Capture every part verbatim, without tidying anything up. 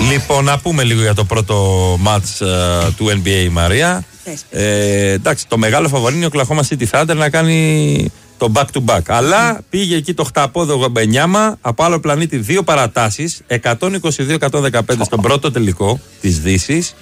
Λοιπόν, να πούμε λίγο για το πρώτο μάτς uh, του N B A, Μαρία. Ε, εντάξει, το μεγάλο φαβορί είναι ο Oklahoma City Thunder να κάνει το back to back. Αλλά mm. πήγε εκεί το χταπόδο Γομπενιάμα από άλλο πλανήτη, δύο παρατάσεις, εκατόν είκοσι δύο εκατόν δεκαπέντε oh. στον πρώτο τελικό της Δύσης.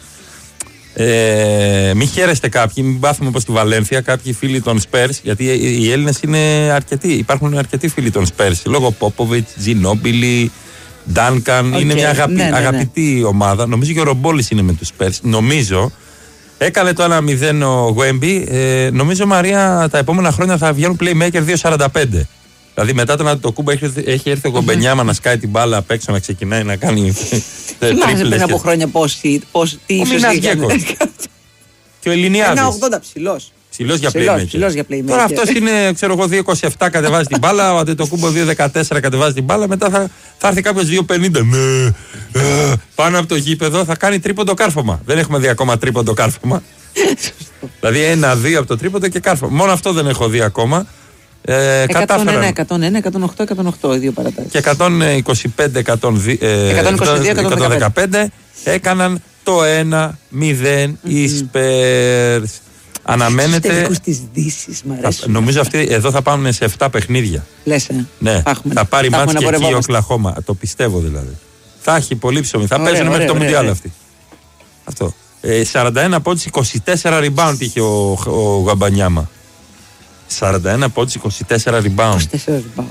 Ε, μην χαίρεστε κάποιοι, μην πάθουμε όπως στη Βαλένθια, κάποιοι φίλοι των Spurs, γιατί οι Έλληνες είναι αρκετοί, υπάρχουν αρκετοί φίλοι των Spurs, λόγω Πόποβιτς, Τζινόμπιλι, Ντάνκαν, okay. είναι μια αγαπη, ναι, ναι, ναι. αγαπητή ομάδα. Νομίζω και ο Ρομπόλης είναι με τους Spurs, νομίζω. Έκανε το ένα μηδέν ο Γουέμπι. Ε, νομίζω, Μαρία, τα επόμενα χρόνια θα βγαίνουν playmaker δύο σαράντα πέντε. Δηλαδή μετά τον Αντετοκούμπο έχει, έχει έρθει ο Γκομπενιάμα να σκάει την μπάλα απ' έξω, να ξεκινάει να κάνει. Θυμάσαι πριν από χρόνια πώς τι ίσως είχαν. Και ο Ελληνιάδης. Ένα ογδόντα ψηλός. Ψηλός για playmaker. Τώρα αυτός είναι, ξέρω εγώ, δύο είκοσι επτά κατεβάζει την μπάλα, ο Αντετοκούμπο δύο δεκατέσσερα κατεβάζει την μπάλα, μετά θα, θα έρθει κάποιος δύο πενήντα. Ναι, ε, πάνω από το γήπεδο θα κάνει τρίποντο κάρφωμα. Δεν έχουμε δει ακόμα τρίποντο κάρφωμα. Δηλαδή ένα-δύο από το τρίποντο και κάρφωμα. Μόνο αυτό δεν έχω δει ακόμα. Ε, εκατόν ένα, εκατόν ένα, εκατόν οκτώ, εκατόν οκτώ οι δύο παρατάσεις. Και εκατόν είκοσι πέντε, εκατόν δύο, εκατόν δεκαπέντε έκαναν το ένα μηδέν οι Spurs. Αναμένεται. Στους τελικούς της Δύσης, μ' αρέσουν. Νομίζω αυτοί εδώ θα πάμε σε επτά παιχνίδια. Λες, ε. Ναι, Έχουμε, θα πάρει μάτς και εκεί ο Οκλαχώμα. Το πιστεύω δηλαδή. Θα έχει πολύ ψωμί. Θα παίζουν μέχρι το Μουντιάλ αυτοί. Αυτό. Ε, σαράντα ένα πόντους, είκοσι τέσσερα rebound είχε ο, ο Γαμπανιάμα. σαράντα ένα πόντους, είκοσι τέσσερα rebound. είκοσι τέσσερα rebound.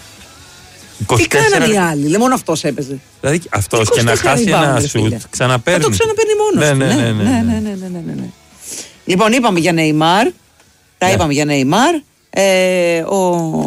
Τι κάνανε οι άλλοι, λέει, μόνο αυτός έπαιζε. Δηλαδή αυτός και να χάσει ένα σουτ ξαναπαίρνει. Θα το ξαναπαίρνει μόνος του. Ναι, ναι, ναι, ναι, ναι, ναι, ναι. Λοιπόν, είπαμε για Νεϊμάρ. Τα είπαμε για Νεϊμάρ. Ε, ο,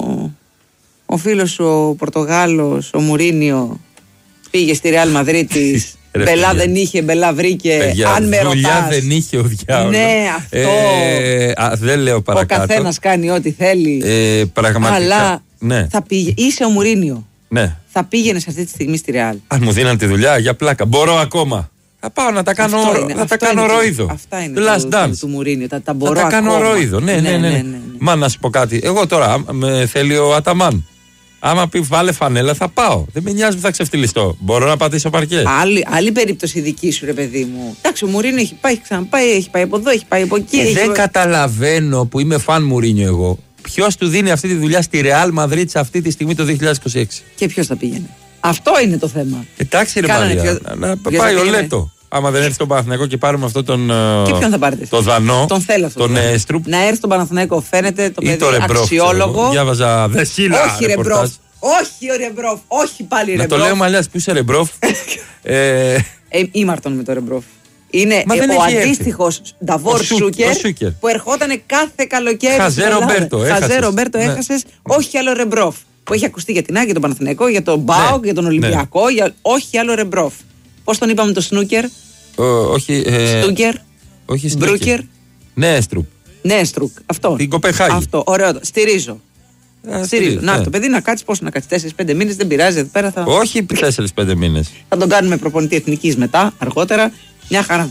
ο φίλος σου, ο Πορτογάλος, ο Μουρίνιο, πήγε στη Ρεάλ Μαδρίτης. Μπελά δεν είχε, μπελά βρήκε. Παιδιά, αν με δουλειά ρωτάς. Δεν είχε ο διάολος. Ναι, αυτό. Ε, α, δεν λέω παρακάτω. Ο καθένας κάνει ό,τι θέλει. Ε, πραγματικά. Αλλά ναι. θα πήγε. Είσαι ο Μουρίνιο. Ναι. Θα πήγαινε αυτή τη στιγμή στη Ρεάλ. Αν μου δίναν τη δουλειά για πλάκα. Μπορώ ακόμα. Θα πάω να τα κάνω, είναι, θα τα κάνω είναι, ρόιδο. Αυτά είναι Last το, dance. του, του Μουρίνιο. Τα, τα μπορώ θα τα ακόμα. κάνω ρόιδο. Ναι, ναι, ναι, ναι, ναι, ναι, ναι. Μα να σου πω κάτι. Εγώ τώρα με θέλει ο Αταμάν. Άμα πει βάλε φανέλα θα πάω. Δεν με νοιάζει που θα ξεφτυλιστώ. Μπορώ να πατήσω παρκέ. Άλλη, άλλη περίπτωση δική σου, ρε παιδί μου. Εντάξει, ο Μουρίνιο έχει πάει, έχει ξαναπάει, έχει πάει από εδώ, έχει πάει από εκεί. Ε, έχει... Δεν καταλαβαίνω που είμαι φαν Μουρίνιο εγώ. Ποιος του δίνει αυτή τη δουλειά στη Ρεάλ Μαδρίτης αυτή τη στιγμή το δύο χιλιάδες είκοσι έξι. Και ποιος θα πήγαινε. Αυτό είναι το θέμα. Εντάξει, ρε Μαρία. Ποιος... Να ποιος πάει ο Λέτο. Άμα δεν έρθει στον Παναθηναϊκό και πάρουμε αυτό τον. Και ποιον θα πάρετε. Το Δανό. Τον θέλω αυτό. Τον Έστρουπ. Να έρθει στον Παναθηναϊκό, φαίνεται το παιδί το αξιόλογο. Διάβαζα δεσίλα. Όχι, Ρεμπρόφ. Όχι, ο Ρεμπρόφ. Όχι πάλι Ρεμπρόφ. Να το λέω μαλλιά που είσαι Ρεμπρόφ. ε... ε, Ήμαρτον με το Ρεμπρόφ. Είναι ε, ο αντίστοιχο Νταβόρ Σούκερ που ερχόταν κάθε καλοκαίρι. Χαζέ Ρομπέρτο. Χαζέ Ρομπέρτο έχασε. Όχι άλλο Ρεμπρόφ. Που έχει ακουστεί για την Άκη, για τον Παναθηναϊκό, για τον Μπάουκ, για τον Ολυμπιακό. Όχι άλλο Ρεμπρόφ. Πώς τον είπαμε το Σνούκερ. Όχι. Στούκερ. Όχι Μπρούκερ. Νέστρουπ. Νέστρουπ. Αυτό. Την Κοπεχάγη. Αυτό. Ωραίο. Στηρίζω. Α, Στηρίζω. Να, ναι. Το παιδί να κάτσει πόσο να κάτσει, τέσσερις πέντε μήνες, δεν πειράζει. Εδώ πέρα θα... Όχι τέσσερις πέντε μήνες. Θα τον κάνουμε προπονητή εθνικής μετά, αργότερα. Μια χαρά.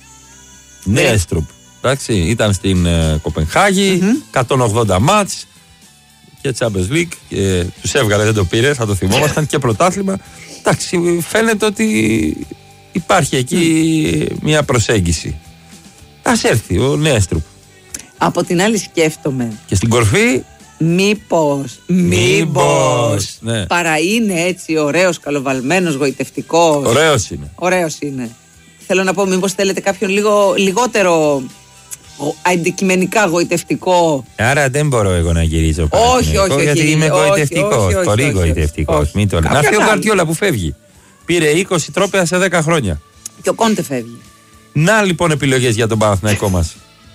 Νέστρουπ. Εντάξει, ήταν στην uh, Κοπενχάγη, mm-hmm. εκατόν ογδόντα μάτς και Champions League. Και τους έβγαλε, δεν το πήρε, θα το θυμόμασταν και πρωτάθλημα. Εντάξει, φαίνεται ότι υπάρχει εκεί mm. μια προσέγγιση. Ας έρθει ο Νέστρουπ. Από την άλλη σκέφτομαι. Και στην κορφή. Μήπως, μήπως, ναι. παρά είναι έτσι ωραίος, καλοβαλμένος, γοητευτικός. Ωραίος είναι. Ωραίος είναι. Θέλω να πω, μήπως θέλετε κάποιον λίγο λιγότερο αντικειμενικά γοητευτικό. Άρα δεν μπορώ εγώ να γυρίζω πάλι. Όχι, όχι, όχι. Γιατί όχι, είμαι γοητευτικός, πολύ γοητευτικός. Να φύγει ο Γκουαρδιόλα που φεύγει. Πήρε είκοσι τρόπαια σε δέκα χρόνια. Και ο Κόντε φεύγει. Να λοιπόν επιλογές για τον Παναθηναϊκό μας.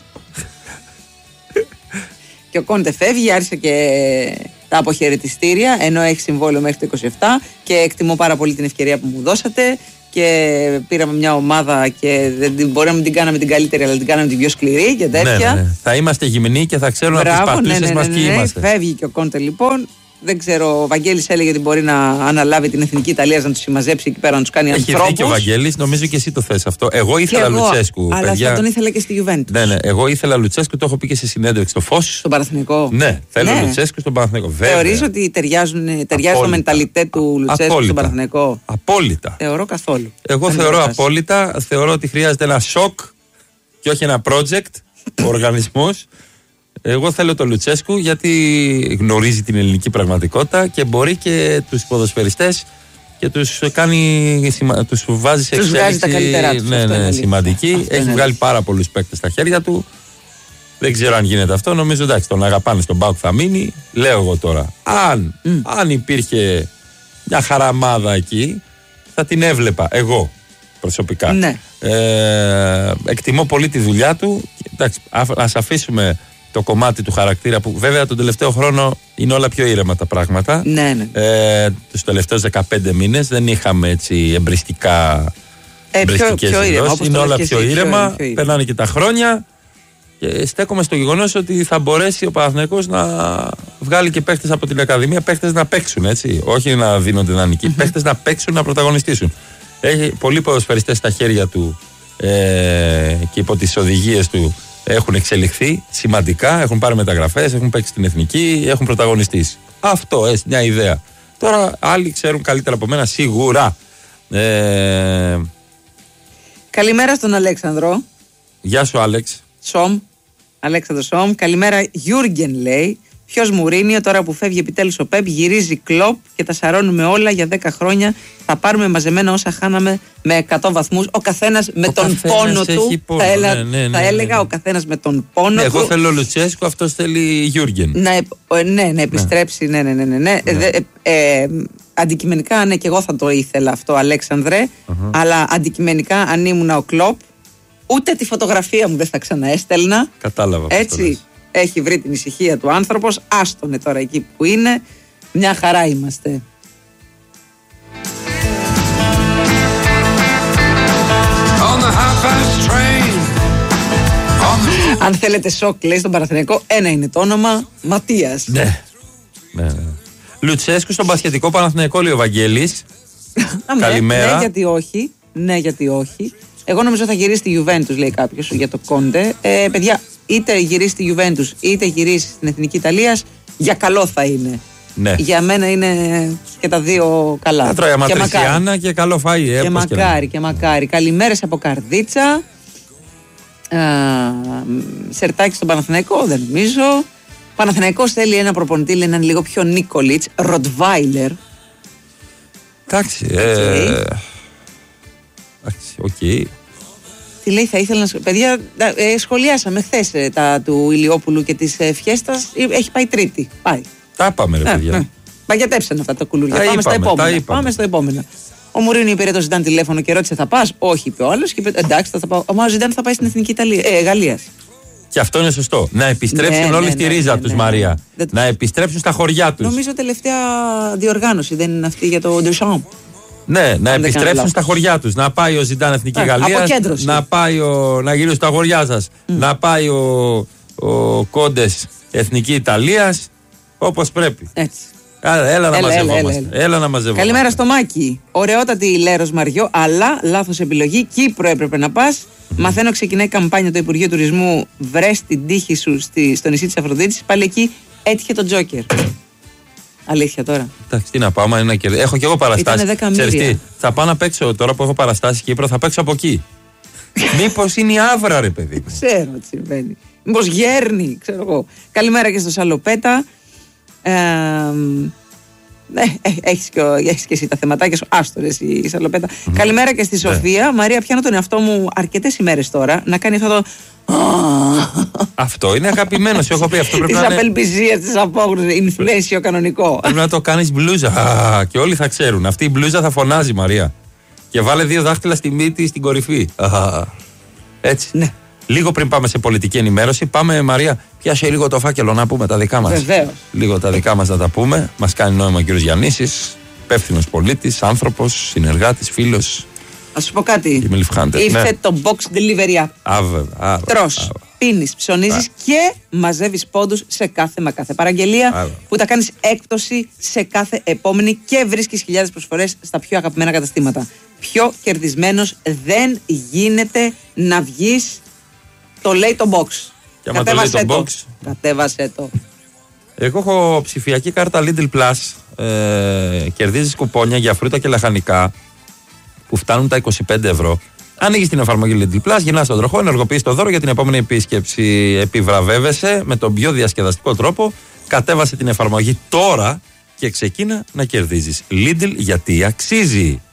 Και ο Κόντε φεύγει, άρχισε και τα αποχαιρετιστήρια, ενώ έχει συμβόλαιο μέχρι το είκοσι επτά και εκτιμώ πάρα πολύ την ευκαιρία που μου δώσατε και πήραμε μια ομάδα και δεν, μπορεί να μην την κάναμε την καλύτερη, αλλά την κάναμε την πιο σκληρή και τέτοια. Ναι, ναι, ναι. Θα είμαστε γυμνοί και θα ξέρουν από τις πατούσες ναι, ναι, μας ναι, ποιοι ναι, είμαστε. Φεύγει και ο Κόντε λοιπόν Δεν ξέρω, ο Βαγγέλης έλεγε ότι μπορεί να αναλάβει την Εθνική Ιταλία, να του συμμαζέψει εκεί πέρα, να του κάνει ανθρώπους. Έχει δίκιο ο Βαγγέλης, νομίζω και εσύ το θες αυτό. Εγώ ήθελα εγώ, Λουτσέσκου. Αλλά παιδιά, θα τον ήθελα και στη Γιουβέντους. Ναι, ναι, εγώ ήθελα Λουτσέσκου, το έχω πει και σε συνέντευξη στο Φως. Στον Παναθηναϊκό. Ναι, θέλω ναι. Λουτσέσκου στον Παναθηναϊκό. Θεωρείς ότι ταιριάζουν, ταιριάζει το μενταλιτέ του Λουτσέσκου στον Παναθηναϊκό? Απόλυτα. Θεωρώ καθόλου. Εγώ δεν θεωρώ απόλυτα. Θεωρώ ότι χρειάζεται ένα σοκ και όχι ένα project, ο οργανισμός. Εγώ θέλω τον Λουτσέσκου γιατί γνωρίζει την ελληνική πραγματικότητα και μπορεί και τους ποδοσφαιριστές και τους κάνει, τους βάζει σε τους εξέλιξη τα καλύτερά τους, ναι, ναι, σημαντική. Αυτό Έχει βγάλει λίξη. πάρα πολλούς παίκτες στα χέρια του. Δεν ξέρω αν γίνεται αυτό. Νομίζω εντάξει, τον αγαπάνε στον ΠΑΟΚ θα μείνει. Λέω εγώ τώρα. Αν, mm. αν υπήρχε μια χαραμάδα εκεί, θα την έβλεπα εγώ προσωπικά. Ναι. Ε, εκτιμώ πολύ τη δουλειά του. Εντάξει, ας αφήσουμε το κομμάτι του χαρακτήρα που βέβαια τον τελευταίο χρόνο είναι όλα πιο ήρεμα τα πράγματα. Ναι, ναι. Ε, τους τελευταίους δεκαπέντε μήνες δεν είχαμε έτσι εμπριστικά ε, εμπριστικές πιο, πιο ήρεμα, είναι όλα πιο ήρεμα, πιο, πιο περνάνε και τα χρόνια και στέκομαι στο γεγονός ότι θα μπορέσει ο Παναθηναϊκός να βγάλει και παίχτες από την Ακαδημία, παίχτες να παίξουν έτσι, όχι να δίνονται δανεικοί, mm-hmm. παίχτες να παίξουν, να πρωταγωνιστήσουν. Έχει πολλοί ποδοσφαιριστές στα χέρια του ε, και υπό τις οδηγίες του έχουν εξελιχθεί σημαντικά, έχουν πάρει μεταγραφές, έχουν παίξει στην εθνική, έχουν πρωταγωνιστήσει. Αυτό, έτσι, μια ιδέα. Τώρα άλλοι ξέρουν καλύτερα από μένα, σίγουρα. Ε... Καλημέρα στον Αλέξανδρο. Γεια σου, Άλεξ. Σομ. Αλέξανδρο Σομ. Καλημέρα, Γιούργεν λέει. Ποιος Μουρίνιο, τώρα που φεύγει επιτέλους ο Πεπ, γυρίζει Κλοπ και τα σαρώνουμε όλα για δέκα χρόνια. Θα πάρουμε μαζεμένα όσα χάναμε με εκατό βαθμούς. Ο καθένας με ο τον καθένας πόνο του. Πόνο. Θα, έλα, ναι, ναι, ναι, θα έλεγα ναι, ναι. ο καθένας με τον πόνο ναι, του. Εγώ θέλω Λουτσέσκου, αυτός θέλει Γιούργεν. Να, ναι, να επιστρέψει. Ναι, ναι, ναι. ναι, ναι. ναι. Ε, ε, αντικειμενικά, ναι, και εγώ θα το ήθελα αυτό, Αλέξανδρε. Uh-huh. Αλλά αντικειμενικά, αν ήμουν ο Κλοπ, ούτε τη φωτογραφία μου δεν θα ξαναέστελνα. Κατάλαβα. Έτσι. Έχει βρει την ησυχία του άνθρωπος, άστονε τώρα εκεί που είναι, μια χαρά είμαστε. Αν θέλετε σοκ, λέει στον Παναθηναϊκό, ένα είναι το όνομα, Ματίας. Ναι, ναι, ναι. Λουτσέσκου στον μπασκετικό Παναθηναϊκό, λέει ο Βαγγέλης. Καλημέρα. Ναι, γιατί όχι, ναι, γιατί όχι. Εγώ νομίζω θα γυρίσει στη Γιουβέντους, λέει κάποιος, για το Κόντε. Ε, παιδιά, είτε γυρίσει στη Γιουβέντους είτε γυρίσει στην Εθνική Ιταλίας, για καλό θα είναι. Ναι. Για μένα είναι και τα δύο καλά. Θα τρώει αματρiciana και, και καλό φαΐ. Ε, και μακάρι, και, και μακάρι. Καλημέρες από Καρδίτσα. Α, σερτάκι στον Παναθηναϊκό, δεν νομίζω. Παναθηναϊκός θέλει ένα προπονητή, λέει, έναν λίγο πιο Νίκολιτς, Ροτβάιλερ. Εντάξει. Ε... Οκ. Okay. Τι λέει, θα ήθελα να. Παιδιά, ε, σχολιάσαμε χθες ε, τα του Ηλιόπουλου και της ε, Φιέστας. Έχει πάει Τρίτη. Πάει. Τα είπαμε, ρε ε, παιδιά. Ε, παγιατέψαν αυτά τα κουλούρια. Πάμε είπαμε, στα επόμενα. Πάμε στα επόμενα. Ο Μουρίνιο πήρε το Ζιντάν τηλέφωνο και ρώτησε, θα πας? Όχι, είπε ο άλλος. Και είπε, εντάξει, θα, θα πάω. Ο Ζιντάν θα πάει στην Εθνική Ιταλία, ε, Γαλλίας. Και αυτό είναι σωστό. Να επιστρέψουν ναι, όλοι ναι, στη ναι, ρίζα ναι, τους, ναι, Μαρία. Ναι. Να επιστρέψουν στα χωριά τους. Νομίζω τελευταία διοργάνωση δεν είναι αυτή για το Ντεσάμπ. Ναι, να επιστρέψουν στα χωριά τους. Να πάει ο Ζιντάν Εθνική Γαλλία. Να πάει ο. Να γυρίσει στα χωριά σας. Mm. Να πάει ο, ο Κόντες Εθνική Ιταλίας. Όπως πρέπει. Έτσι. Έλα, έλα, να έλα, μαζευόμαστε. Έλα, έλα. έλα να μαζευόμαστε. Καλημέρα στο Μάκη. Ωραιότατη η Λέρος Μαριό, αλλά λάθος επιλογή. Κύπρο έπρεπε να πας. Mm. Μαθαίνω, ξεκινάει καμπάνια το Υπουργείο Τουρισμού. Βρες την τύχη σου στη, στο νησί της Αφροδίτης. Πάλι εκεί έτυχε το Τζόκερ. Αλήθεια τώρα. Εντάξει, τι να πάω, μα είναι να κερδίσω. Έχω και εγώ παραστάσεις. Ξέρεις τι, θα πάω να παίξω τώρα που έχω παραστάσεις Κύπρο, θα παίξω από εκεί. Μήπως είναι η Αύρα, ρε παιδί. Ξέρω τι συμβαίνει. Μήπως γέρνει, ξέρω εγώ. Καλημέρα και στο Σαλοπέτα. Ε, ε, έχεις, και, έχεις και εσύ τα θεματάκια σου. Άστορες η Σαλοπέτα. Mm. Καλημέρα και στη Σοφία. Mm. Μαρία, πιάνω τον εαυτό μου αρκετές ημέρες τώρα να κάνει αυτό το. Αυτό είναι αγαπημένο. Σου έχω πει αυτό. Πρέπει της να είναι. Της απελπισίας, της απόγνωσης, inflation κανονικό. Πρέπει να το κάνεις μπλούζα. Α, και όλοι θα ξέρουν. Αυτή η μπλούζα θα φωνάζει, Μαρία. Και βάλε δύο δάχτυλα στη μύτη στην κορυφή. Α, έτσι. Ναι. Λίγο πριν πάμε σε πολιτική ενημέρωση, πάμε, Μαρία, πιάσε λίγο το φάκελο να πούμε τα δικά μας. Βεβαίως. Λίγο τα δικά μας να τα πούμε. Μας κάνει νόημα ο κ. Γιαννήσης, υπεύθυνος πολίτης, άνθρωπος, συνεργάτης, φίλος. Να σου πω κάτι. Ήρθε ναι. το box delivery app. Α, βέβαια. Τρως. πίνεις, ψωνίζεις και μαζεύεις πόντους σε κάθε μα κάθε παραγγελία. Άρα. Που τα κάνεις έκπτωση σε κάθε επόμενη και βρίσκεις χιλιάδες προσφορές στα πιο αγαπημένα καταστήματα. Πιο κερδισμένος δεν γίνεται να βγεις. Το λέει το box. Και άμα το λέει το box. Κατέβασε το. Εγώ έχω ψηφιακή κάρτα Lidl Plus. Ε, κερδίζεις κουπόνια για φρούτα και λαχανικά που φτάνουν τα είκοσι πέντε ευρώ. Ανοίγεις την εφαρμογή Lidl Plus, γυρνάς τον τροχό, ενεργοποιείς το δώρο για την επόμενη επίσκεψη. Επιβραβεύεσαι με τον πιο διασκεδαστικό τρόπο. Κατέβασε την εφαρμογή τώρα και ξεκίνα να κερδίζεις. Lidl, γιατί αξίζει.